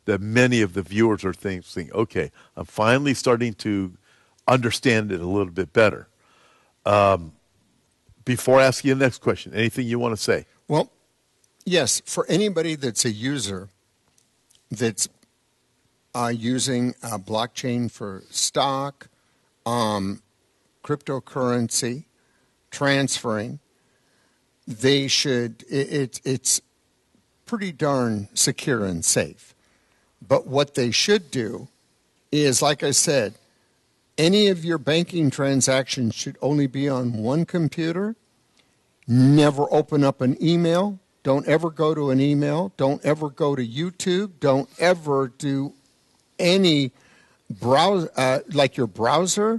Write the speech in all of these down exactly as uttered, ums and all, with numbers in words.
that many of the viewers are thinking, okay, I'm finally starting to understand it a little bit better. Um, before asking you the next question, anything you want to say? Well, yes, for anybody that's a user that's uh, using uh, blockchain for stock, um, cryptocurrency, transferring, they should, it, it, it's pretty darn secure and safe. But what they should do is, like I said, any of your banking transactions should only be on one computer. Never open up an email. Don't ever go to an email. Don't ever go to YouTube. Don't ever do any browse, uh, like your browser.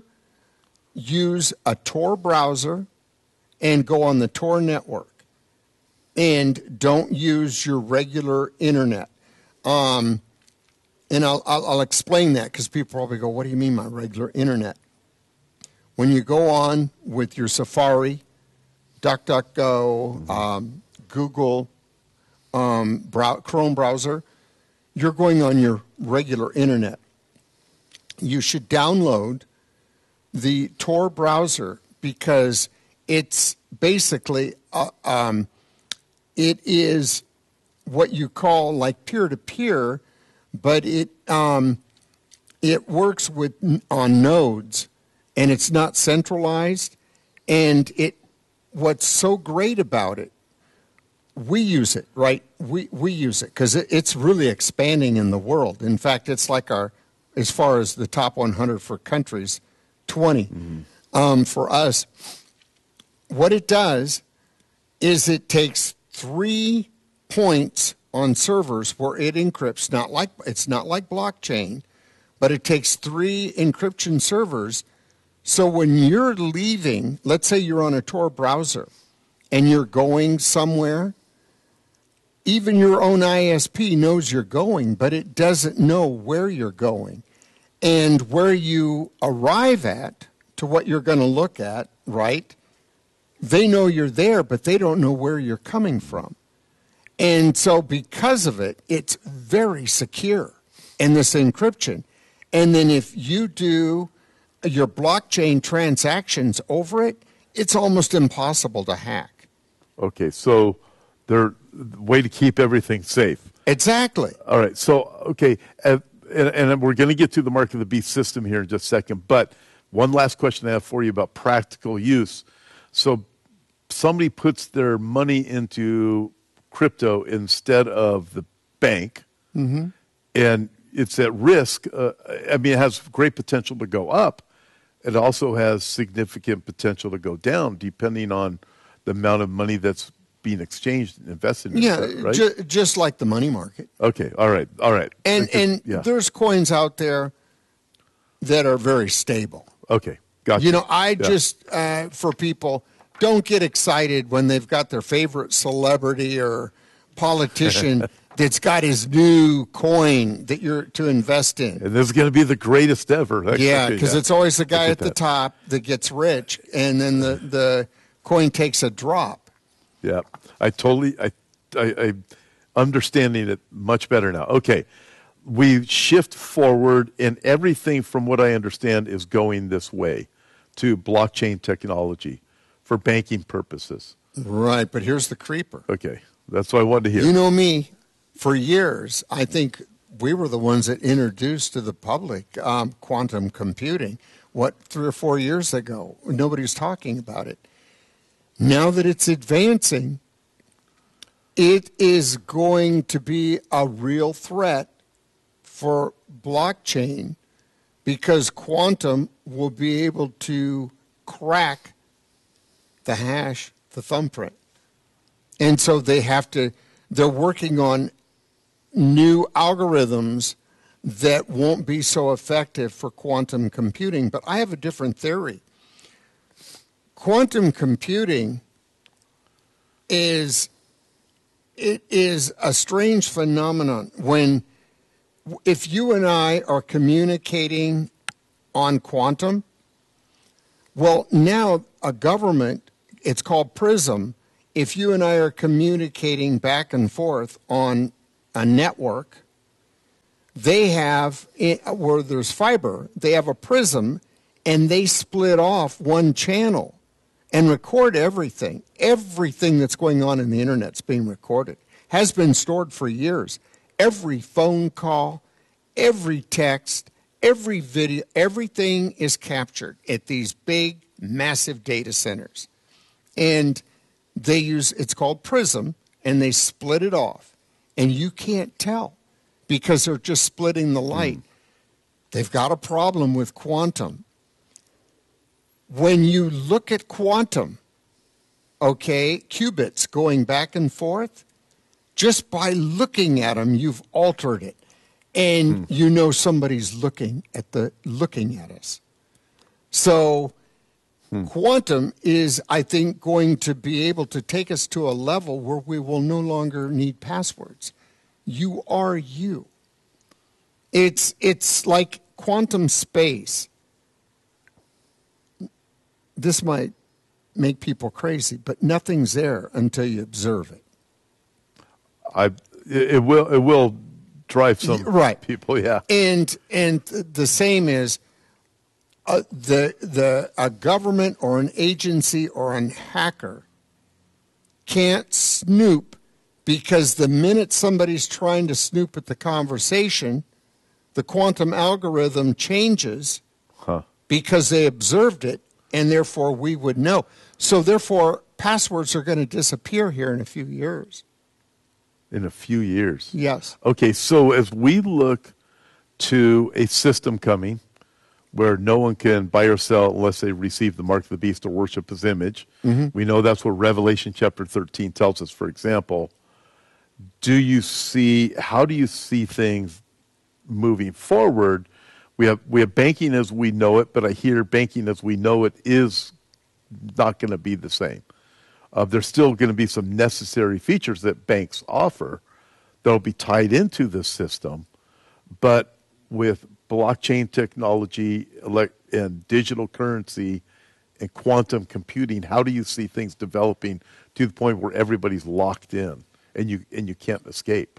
Use a Tor browser and go on the Tor network. And don't use your regular internet. Um, and I'll, I'll, I'll explain that because people probably go, what do you mean my regular internet? When you go on with your Safari, DuckDuckGo, um, Google, um, brow- Chrome browser, you're going on your regular internet. You should download the Tor browser because it's basically, uh, um, it is what you call like peer-to-peer, but it um, it works with on nodes, and it's not centralized. And it, what's so great about it, we use it, right? We we use it because it, it's really expanding in the world. In fact, it's like our, as far as the top one hundred for countries, twenty. Mm-hmm. Um, for us, what it does is it takes three points on servers where it encrypts. Not like it's not like blockchain, but it takes three encryption servers. So when you're leaving, let's say you're on a Tor browser and you're going somewhere, even your own I S P knows you're going, but it doesn't know where you're going. And where you arrive at to what you're going to look at, right? They know you're there, but they don't know where you're coming from. And so because of it, it's very secure in this encryption. And then if you do your blockchain transactions over it, it's almost impossible to hack. Okay, so they're the way to keep everything safe. Exactly. All right, so, okay, and, and we're going to get to the Mark of the Beast system here in just a second, but one last question I have for you about practical use. So somebody puts their money into crypto instead of the bank, mm-hmm. and it's at risk. Uh, I mean, it has great potential to go up. It also has significant potential to go down depending on the amount of money that's being exchanged and invested in. Yeah, that, right? ju- just like the money market. Okay, all right, all right. And, because, and yeah. there's coins out there that are very stable. Okay, gotcha. You know, I yeah. just, uh, for people, don't get excited when they've got their favorite celebrity or politician that's got his new coin that you're to invest in. And this is going to be the greatest ever. That's yeah, okay, because yeah. it's always the guy at that. the top that gets rich, and then the, the coin takes a drop. Yeah, I totally, I, I, I understanding it much better now. Okay, we shift forward, and everything from what I understand is going this way to blockchain technology for banking purposes. Right, but here's the creeper. Okay, that's what I wanted to hear. You know me, for years, I think we were the ones that introduced to the public um, quantum computing, what, three or four years ago. Nobody's talking about it. Now that it's advancing, it is going to be a real threat for blockchain because quantum will be able to crack the hash, the thumbprint. And so they have to, they're working on new algorithms that won't be so effective for quantum computing. But I have a different theory. Quantum computing is, it is a strange phenomenon when, if you and I are communicating on quantum, well, now a government, it's called PRISM. If you and I are communicating back and forth on a network, they have, where there's fiber, they have a prism, and they split off one channel and record everything. Everything that's going on in the internet's being recorded, has been stored for years. Every phone call, every text, every video, everything is captured at these big, massive data centers. And they use, it's called Prism, and they split it off. And you can't tell because they're just splitting the light. Mm. They've got a problem with quantum. When you look at quantum, okay, qubits going back and forth, just by looking at them, you've altered it. And hmm. you know somebody's looking at the looking at us. So hmm. quantum is, I think, going to be able to take us to a level where we will no longer need passwords. You are you. It's it's like quantum space. This might make people crazy, but nothing's there until you observe it. I it will it will drive some right. people, yeah. And and the same is uh, the the a government or an agency or a hacker can't snoop, because the minute somebody's trying to snoop at the conversation, the quantum algorithm changes huh. because they observed it, and therefore we would know. So therefore, passwords are going to disappear here in a few years. In a few years? Yes. Okay, so as we look to a system coming where no one can buy or sell unless they receive the mark of the beast or worship his image, mm-hmm. we know that's what Revelation chapter thirteen tells us, for example. Do you see, how do you see things moving forward? We have we have banking as we know it, but I hear banking as we know it is not going to be the same. Uh, there's still going to be some necessary features that banks offer that'll be tied into this system, but with blockchain technology and digital currency and quantum computing, how do you see things developing to the point where everybody's locked in and you and you can't escape?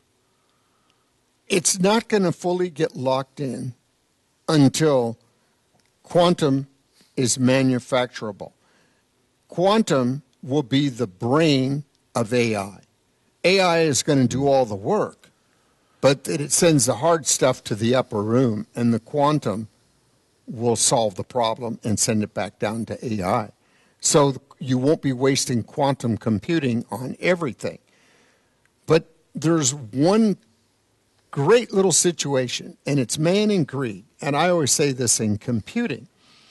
It's not going to fully get locked in until quantum is manufacturable. Quantum will be the brain of A I. A I is going to do all the work, but it sends the hard stuff to the upper room, and the quantum will solve the problem and send it back down to A I. So you won't be wasting quantum computing on everything. But there's one great little situation, and it's man and greed. And I always say this in computing.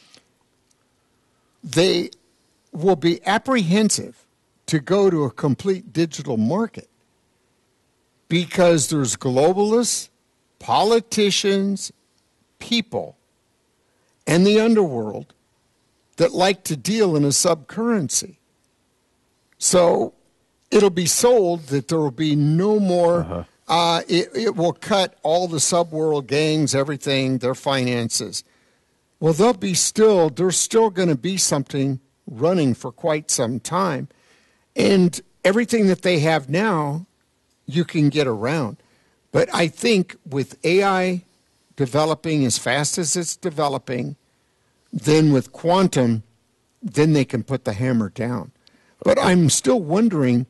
They will be apprehensive to go to a complete digital market because there's globalists, politicians, people, and the underworld that like to deal in a subcurrency. So it'll be sold that there will be no more, uh-huh. uh, it, it will cut all the subworld gangs, everything, their finances. Well, there'll be still, there's still going to be something running for quite some time. And everything that they have now, you can get around. But I think with A I developing as fast as it's developing, then with quantum, then they can put the hammer down. But I'm still wondering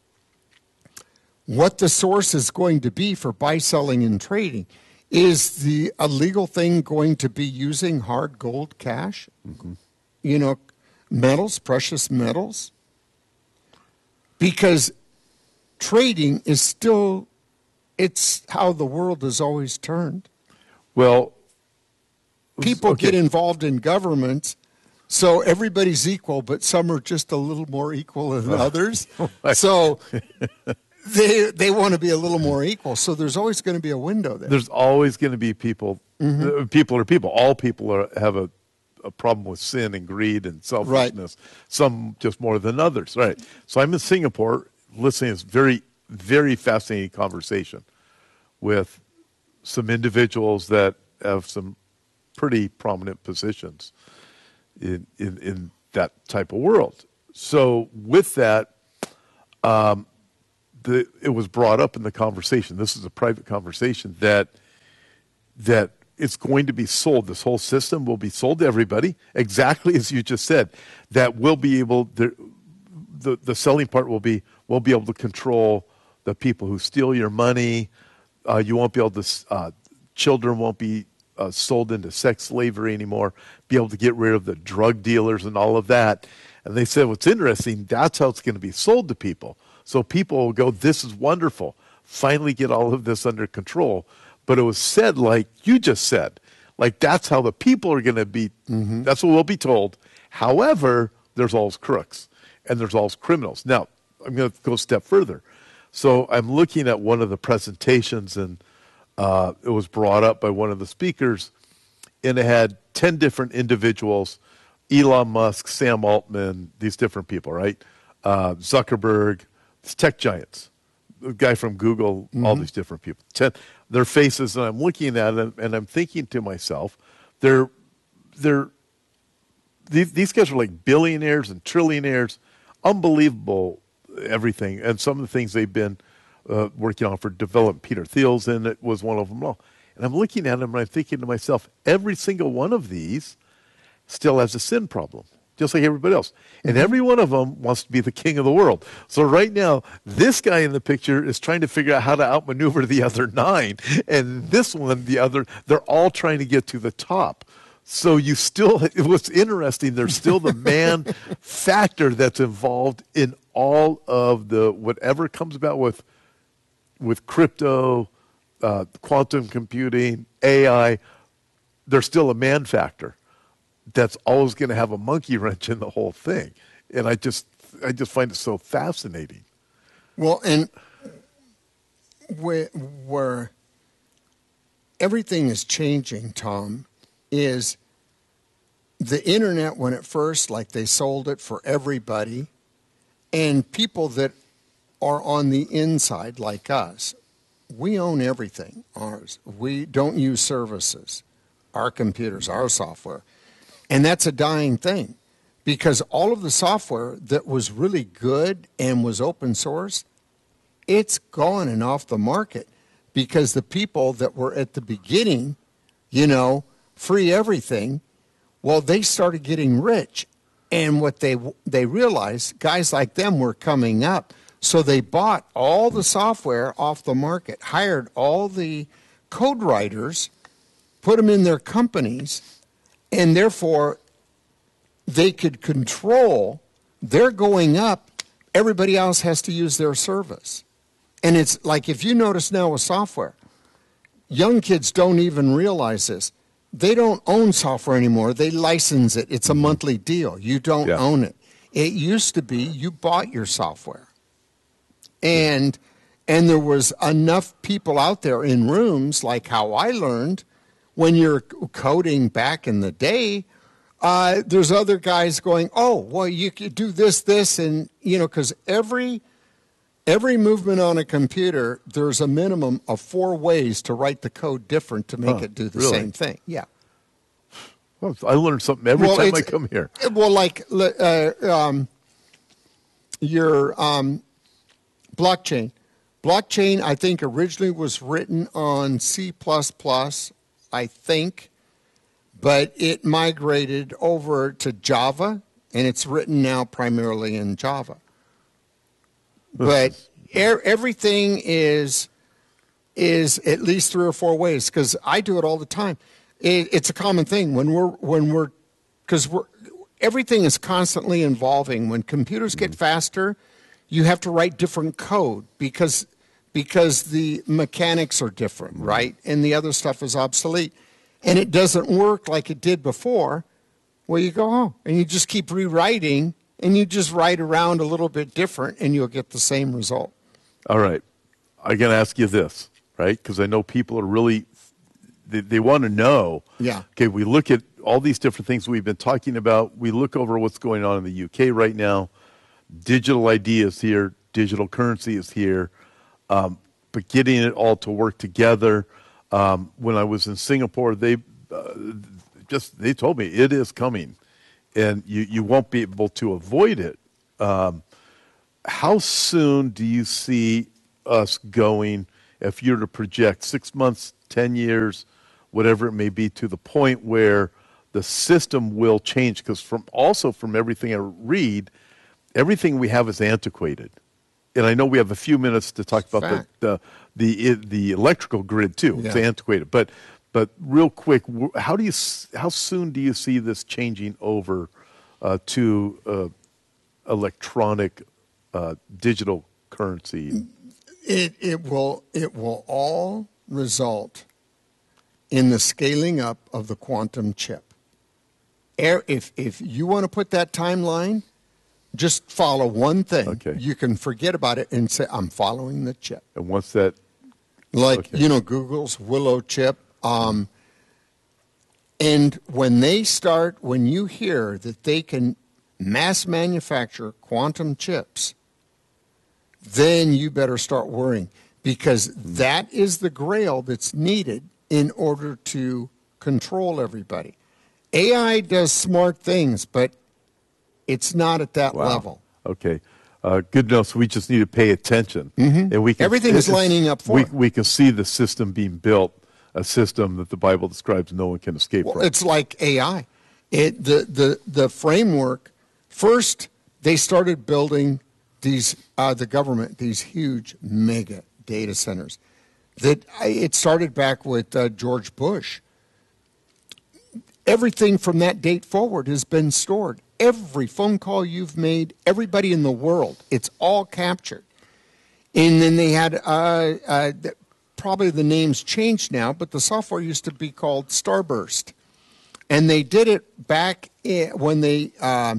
what the source is going to be for buy, selling, and trading. Is the a legal thing going to be using hard gold cash? Mm-hmm. You know, metals, precious metals? Because trading is still, it's how the world has always turned. Well, people okay. get involved in governments, so everybody's equal, but some are just a little more equal than others. So they they want to be a little more equal. So there's always going to be a window there. There's always going to be people. Mm-hmm. People are people. All people are, have a, a problem with sin and greed and selfishness. Right. Some just more than others. Right. So I'm in Singapore listening to this very, very fascinating conversation with some individuals that have some pretty prominent positions in, in, in that type of world. So with that, um, the, it was brought up in the conversation. This is a private conversation that that it's going to be sold. This whole system will be sold to everybody, exactly as you just said. That we'll be able, the, the, the selling part will be, we'll be able to control the people who steal your money. Uh, you won't be able to, uh, children won't be uh, sold into sex slavery anymore, be able to get rid of the drug dealers and all of that. And they said, what's interesting, that's how it's going to be sold to people. So people will go, this is wonderful. Finally get all of this under control. But it was said like you just said, like that's how the people are going to be, mm-hmm. That's what we'll be told. However, there's always crooks and there's always criminals. Now, I'm going to go a step further. So I'm looking at one of the presentations, and uh, it was brought up by one of the speakers, and it had ten different individuals, Elon Musk, Sam Altman, these different people, right? Uh, Zuckerberg, these tech giants, the guy from Google, mm-hmm. all these different people. Ten, their faces, and I'm looking at them, and I'm thinking to myself, they're, they're, these, these guys are like billionaires and trillionaires, unbelievable everything, and some of the things they've been uh, working on for development. Peter Thiel's in it, was one of them all. And I'm looking at them, and I'm thinking to myself, every single one of these still has a sin problem, just like everybody else. And Mm-hmm. every one of them wants to be the king of the world. So right now, this guy in the picture is trying to figure out how to outmaneuver the other nine. And this one, the other, they're all trying to get to the top. So you still, what's interesting, there's still the man factor that's involved in all of the, whatever comes about with, with crypto, uh, quantum computing, A I, there's still a man factor that's always going to have a monkey wrench in the whole thing. And I just, I just find it so fascinating. Well, and where, where everything is changing, Tom, is the internet when it first, like they sold it for everybody, and people that are on the inside like us, we own everything, ours. We don't use services, our computers, our software. And that's a dying thing because all of the software that was really good and was open source, it's gone and off the market because the people that were at the beginning, you know, free everything, well, they started getting rich. And what they they realized, guys like them were coming up. So they bought all the software off the market, hired all the code writers, put them in their companies, and therefore they could control. They're going up. Everybody else has to use their service. And it's like if you notice now with software, young kids don't even realize this. They don't own software anymore. They license it. It's a monthly deal. You don't Yeah. own it. It used to be you bought your software. And and there was enough people out there in rooms, like how I learned when you're coding back in the day, uh, there's other guys going, oh, well, you could do this, this, and, you know, because every every movement on a computer, there's a minimum of four ways to write the code different to make Huh, it do the really? same thing. Yeah. Well, I learn something every Well, time I it's- come here. Well, like uh, um, your um, blockchain. Blockchain, I think, originally was written on C plus plus, I think, but it migrated over to Java, and it's written now primarily in Java. But er- everything is is at least three or four ways because I do it all the time. It, it's a common thing when we're when we're because we're everything is constantly evolving. When computers get faster, you have to write different code because because the mechanics are different, right? And the other stuff is obsolete, and it doesn't work like it did before. Well, you go home and you just keep rewriting, and you just write around a little bit different, and you'll get the same result. All right. I'm going to ask you this, right? Because I know people are really, they, they want to know. Yeah. Okay, we look at all these different things we've been talking about. We look over what's going on in the U K right now. Digital I D is here. Digital currency is here. Um, but getting it all to work together. Um, when I was in Singapore, they uh, just, they told me it is coming. And you, you won't be able to avoid it. Um, how soon do you see us going, if you're to project six months, ten years, whatever it may be, to the point where the system will change. Because from also from everything I read, everything we have is antiquated. And I know we have a few minutes to talk about Fact. the the, the the electrical grid too. It's Yeah. antiquated, but but real quick, wh- how do you s- how soon do you see this changing over uh, to uh, electronic uh, digital currency? It it will it will all result in the scaling up of the quantum chip. Air- If if you want to put that timeline, just follow one thing. Okay. You can forget about it and say, "I'm following the chip." And once that, Like Okay. you know, Google's Willow chip. Um, and when they start, when you hear that they can mass manufacture quantum chips, then you better start worrying, because that is the grail that's needed in order to control everybody. A I does smart things, but it's not at that wow. level. Okay. Uh, good enough. So we just need to pay attention, and we can, Everything is it's- lining up for we, it. we can see the system being built, a system that the Bible describes no one can escape Well, from. it's like A I. It the the the framework. First, they started building these uh, the government these huge mega data centers. That it started back with uh, George Bush. Everything from that date forward has been stored. Every phone call you've made, everybody in the world, it's all captured. And then they had, uh, uh, probably the name's changed now, but the software used to be called Starburst. And they did it back in, when they, uh,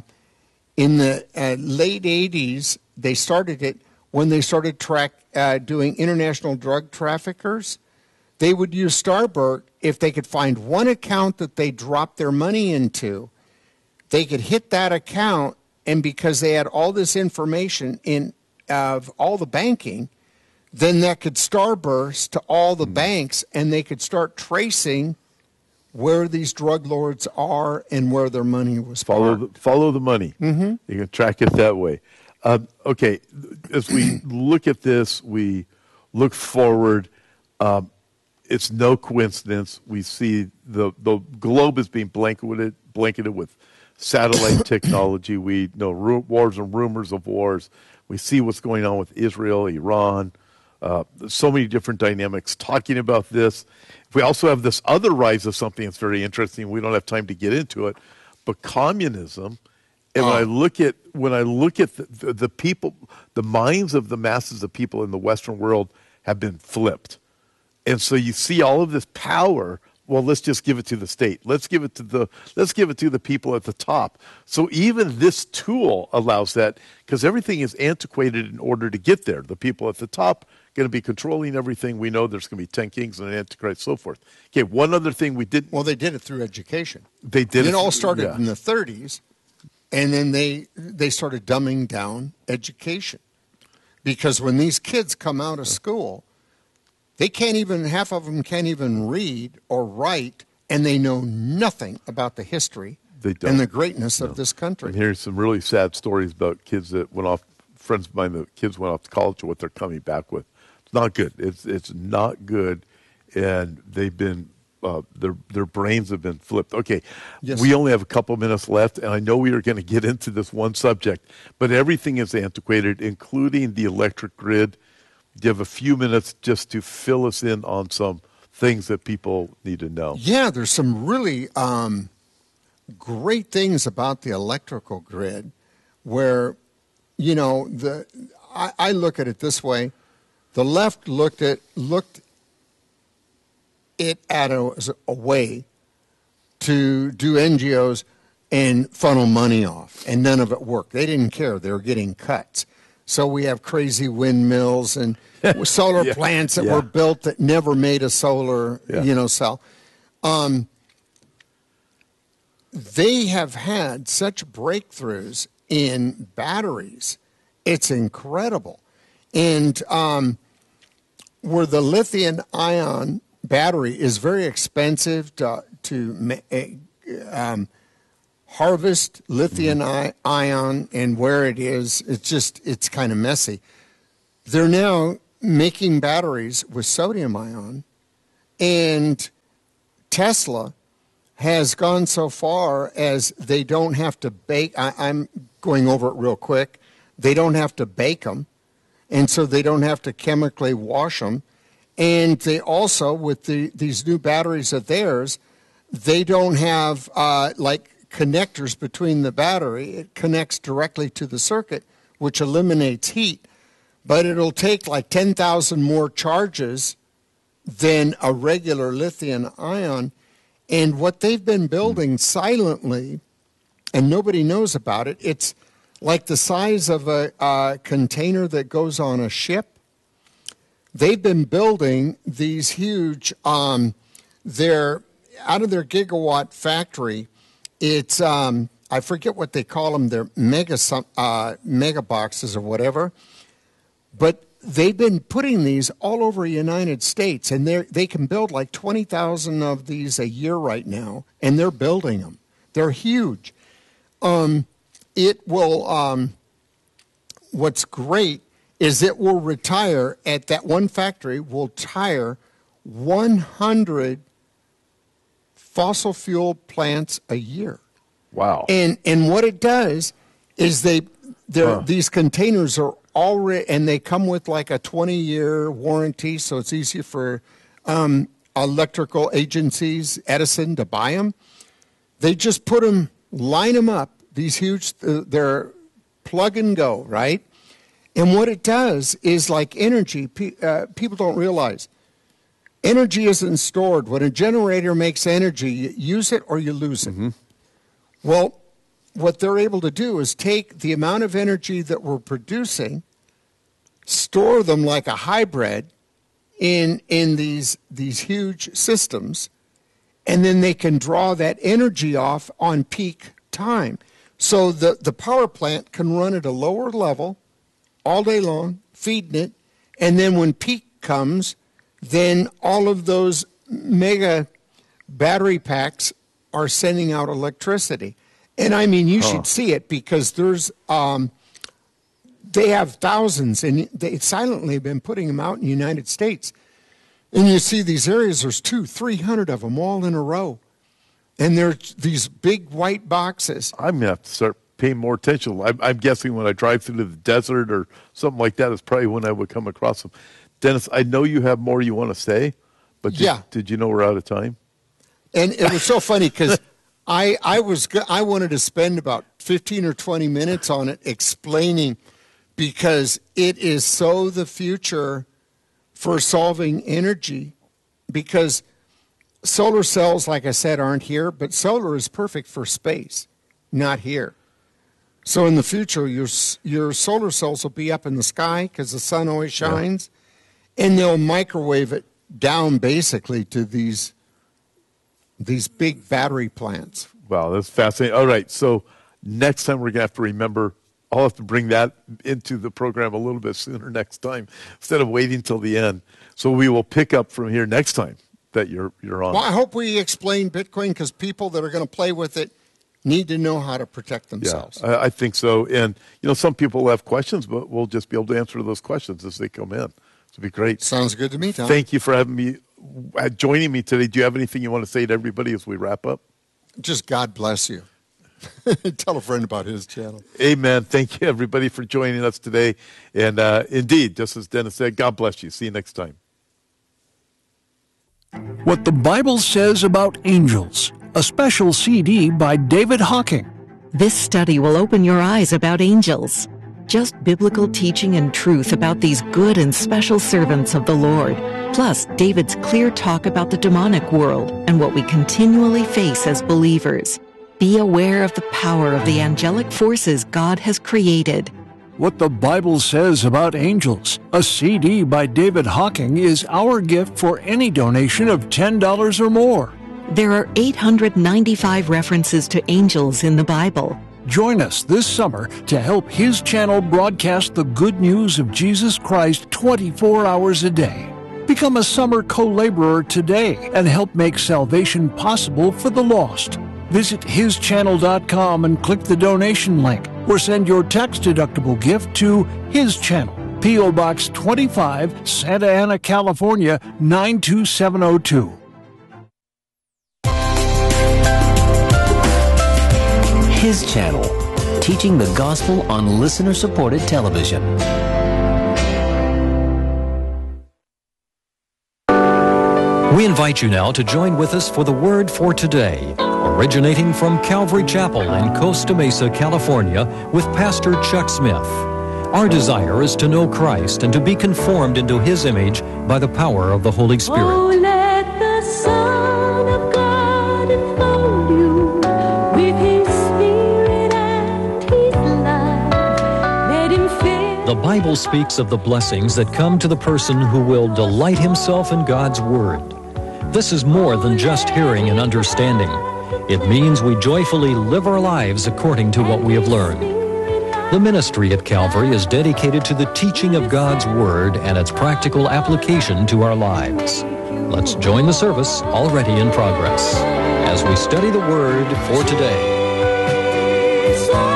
in the uh, late eighties, they started it when they started track uh, doing international drug traffickers. They would use Starburst if they could find one account that they dropped their money into. They could hit that account, and because they had all this information in of all the banking, then that could starburst to all the banks, and they could start tracing where these drug lords are and where their money was follow parked. the, follow the money. Mm-hmm. You can track it that way. Uh, okay, as we look at this, we look forward. Um, it's no coincidence. We see the the globe is being blanketed blanketed with satellite technology. We know ru- wars and rumors of wars. We see what's going on with Israel, Iran. Uh, so many different dynamics talking about this. We also have this other rise of something that's very interesting. We don't have time to get into it, but communism. And when I look at when I look at the, the, the people, the minds of the masses of people in the Western world have been flipped, and so you see all of this power. Well, let's just give it to the state. Let's give it to the let's give it to the people at the top. So even this tool allows that, because everything is antiquated in order to get there. The people at the top going to be controlling everything. We know there's going to be ten kings and an antichrist, so forth. Okay, one other thing we didn't. Well, they did it through education. They did It it all through- started yeah. in the thirties, and then they they started dumbing down education, because when these kids come out of school, they can't even half of them can't even read or write, and they know nothing about the history They don't. and the greatness of this country. I'm hearing some really sad stories about kids that went off. Friends of mine, the kids went off to college, and what they're coming back with. It's not good. It's it's not good, and they've been uh, their their brains have been flipped. Okay, Yes. we only have a couple minutes left, and I know we are going to get into this one subject, but everything is antiquated, including the electric grid. Do you have a few minutes just to fill us in on some things that people need to know? Yeah, there's some really um, great things about the electrical grid, where, you know, the I, I look at it this way: the left looked at looked it at a, as a way to do N G Os and funnel money off, and none of it worked. They didn't care; they were getting cuts. So we have crazy windmills and solar Yeah, plants that yeah. were built that never made a solar, Yeah. you know, cell. Um, they have had such breakthroughs in batteries. It's incredible. And um, where the lithium ion battery is very expensive to, to ma- eh, um, harvest lithium i- ion, and where it is, it's just, it's kind of messy. They're now making batteries with sodium ion, and Tesla has gone so far as they don't have to bake. I, I'm going over it real quick. They don't have to bake them, and so they don't have to chemically wash them. And they also, with the, these new batteries of theirs, they don't have uh, like connectors between the battery. It connects directly to the circuit, which eliminates heat. But it'll take like ten thousand more charges than a regular lithium ion. And what they've been building silently, and nobody knows about it, it's like the size of a, a container that goes on a ship. They've been building these huge, um, they're out of their gigawatt factory. It's, um, I forget what they call them, they're mega, uh, mega boxes or whatever. But they've been putting these all over the United States, and they they can build like twenty thousand of these a year right now, and they're building them. They're huge. Um, it will, um, what's great is it will retire, at that one factory, will tire one hundred fossil fuel plants a year. Wow. And and what it does is they, huh. these containers are already, and they come with like a twenty-year warranty, so it's easier for um, electrical agencies, Edison, to buy them. They just put them, line them up, these huge, uh, they're plug and go, right? And what it does is like energy, pe- uh, people don't realize, energy isn't stored. When a generator makes energy, you use it or you lose it. Mm-hmm. Well, what they're able to do is take the amount of energy that we're producing, store them like a hybrid in in these these huge systems, and then they can draw that energy off on peak time. So the, the power plant can run at a lower level all day long, feeding it, and then when peak comes, then all of those mega battery packs are sending out electricity. And I mean, you oh. should see it, because there's, um, they have thousands, and they silently have been putting them out in the United States. And you see these areas, there's two, three hundred of them all in a row. And they're these big white boxes. I'm going to have to start paying more attention. I'm, I'm guessing when I drive through the desert or something like that is probably when I would come across them. Dennis, I know you have more you want to say, but did, yeah. did you know we're out of time? And it was so funny because I, I was I wanted to spend about fifteen or twenty minutes on it explaining, because it is so the future for solving energy, because solar cells, like I said, aren't here, but solar is perfect for space, not here. So in the future, your your solar cells will be up in the sky because the sun always shines, yeah. and they'll microwave it down basically to these these big battery plants. Wow, that's fascinating. All right, so next time we're going to have to remember, I'll have to bring that into the program a little bit sooner next time instead of waiting till the end. So we will pick up from here next time that you're you're on. Well, I hope we explain Bitcoin, because people that are going to play with it need to know how to protect themselves. Yeah, I, I think so. And, you know, some people have questions, but we'll just be able to answer those questions as they come in. It'll be great. Sounds good to me, Tom. Thank you for having me, uh, joining me today. Do you have anything you want to say to everybody as we wrap up? Just God bless you. Tell a friend about his channel. Amen. Thank you, everybody, for joining us today. And uh, indeed, just as Dennis said, God bless you. See you next time. What the Bible Says About Angels, a special C D by David Hocking. This study will open your eyes about angels. Just biblical teaching and truth about these good and special servants of the Lord. Plus, David's clear talk about the demonic world and what we continually face as believers. Be aware of the power of the angelic forces God has created. What the Bible Says About Angels, a C D by David Hocking, is our gift for any donation of ten dollars or more. There are eight hundred ninety-five references to angels in the Bible. Join us this summer to help his channel broadcast the good news of Jesus Christ twenty-four hours a day. Become a summer co-laborer today and help make salvation possible for the lost. Visit his channel dot com and click the donation link, or send your tax-deductible gift to His Channel, P O Box twenty-five, Santa Ana, California, nine two seven oh two. Channel, teaching the gospel on listener-supported television. We invite you now to join with us for the Word for Today, originating from Calvary Chapel in Costa Mesa, California, with Pastor Chuck Smith. Our desire is to know Christ and to be conformed into His image by the power of the Holy Spirit. Oh, let the Son of God enfold you with His Spirit and His love. Let Him fill. The Bible speaks of the blessings that come to the person who will delight himself in God's Word. This is more than just hearing and understanding. It means we joyfully live our lives according to what we have learned. The ministry at Calvary is dedicated to the teaching of God's Word and its practical application to our lives. Let's join the service already in progress as we study the Word for today.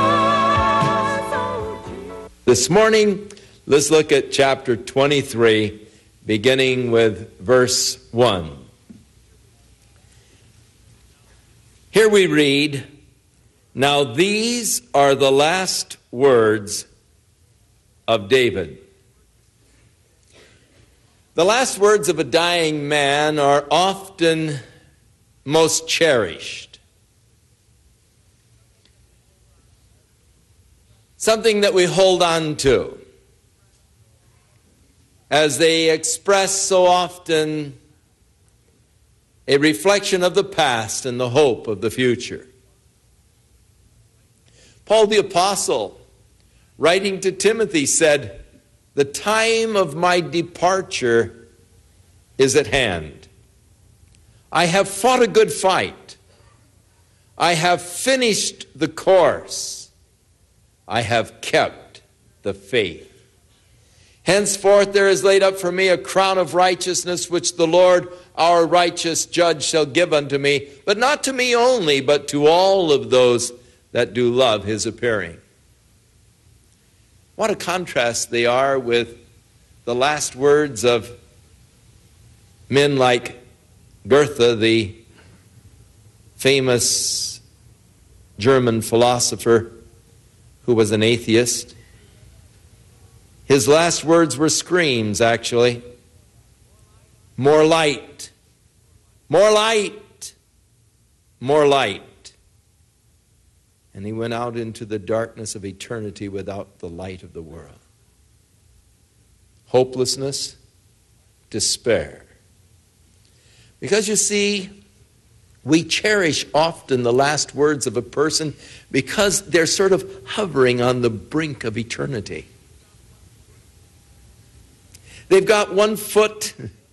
This morning, let's look at chapter twenty-three, beginning with verse one. Here we read, "Now these are the last words of David." The last words of a dying man are often most cherished. Something that we hold on to, as they express so often a reflection of the past and the hope of the future. Paul the Apostle, writing to Timothy, said, "The time of my departure is at hand. I have fought a good fight. I have finished the course. I have kept the faith. Henceforth there is laid up for me a crown of righteousness, which the Lord, our righteous judge, shall give unto me, but not to me only, but to all of those that do love His appearing." What a contrast they are with the last words of men like Goethe, the famous German philosopher who was an atheist. His last words were screams, actually. More light, more light, more light. And he went out into the darkness of eternity without the light of the world. Hopelessness, despair. Because you see, we cherish often the last words of a person because they're sort of hovering on the brink of eternity. They've got one foot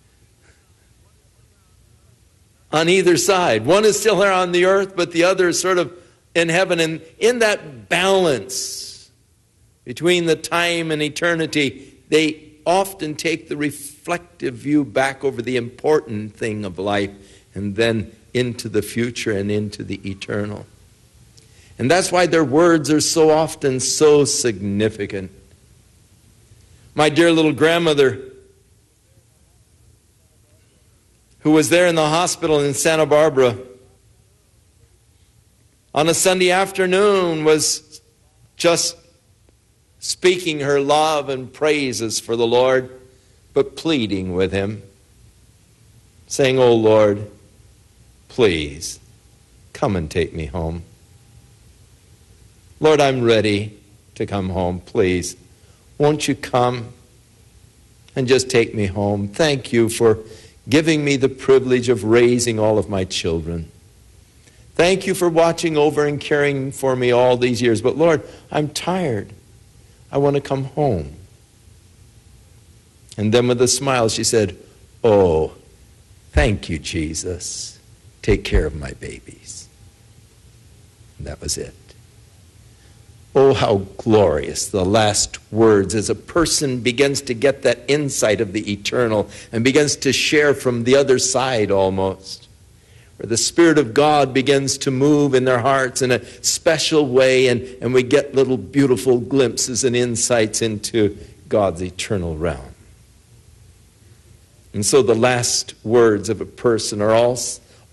on either side. One is still here on the earth, but the other is sort of in heaven. And in that balance between the time and eternity, they often take the reflective view back over the important thing of life and then into the future and into the eternal. And that's why their words are so often so significant. My dear little grandmother, who was there in the hospital in Santa Barbara, on a Sunday afternoon was just speaking her love and praises for the Lord, but pleading with Him, saying, "Oh Lord, please come and take me home. Lord, I'm ready to come home. Please, won't you come and just take me home? Thank you for giving me the privilege of raising all of my children. Thank you for watching over and caring for me all these years. But Lord, I'm tired. I want to come home." And then with a smile she said, "Oh, thank you, Jesus. Take care of my babies." And that was it. Oh, how glorious the last words as a person begins to get that insight of the eternal and begins to share from the other side almost, where the Spirit of God begins to move in their hearts in a special way, and, and we get little beautiful glimpses and insights into God's eternal realm. And so the last words of a person are all